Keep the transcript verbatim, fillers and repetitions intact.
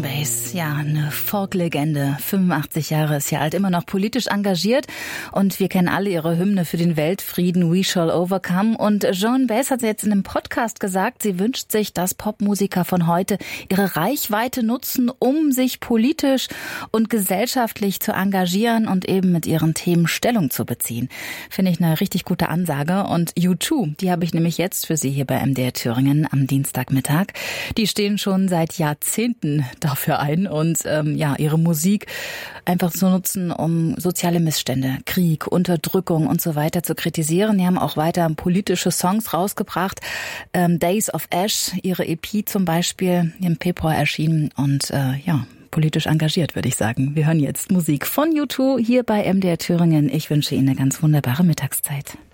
Bass, ja, eine Folk-Legende, fünfundachtzig Jahre ist ja alt, immer noch politisch engagiert und wir kennen alle ihre Hymne für den Weltfrieden, We Shall Overcome. Und Joan Baez hat jetzt in einem Podcast gesagt, sie wünscht sich, dass Popmusiker von heute ihre Reichweite nutzen, um sich politisch und gesellschaftlich zu engagieren und eben mit ihren Themen Stellung zu beziehen. Finde ich eine richtig gute Ansage. Und U zwei, die habe ich nämlich jetzt für Sie hier bei M D R Thüringen am Dienstagmittag. Die stehen schon seit Jahrzehnten dafür ein und ähm, ja, ihre Musik einfach zu nutzen, um soziale Missstände, Krieg, Unterdrückung und so weiter zu kritisieren. Die haben auch weiter politische Songs rausgebracht. Ähm, Days of Ash, ihre E P zum Beispiel, im Februar erschienen und äh, ja, politisch engagiert, würde ich sagen. Wir hören jetzt Musik von U zwei hier bei M D R Thüringen. Ich wünsche Ihnen eine ganz wunderbare Mittagszeit.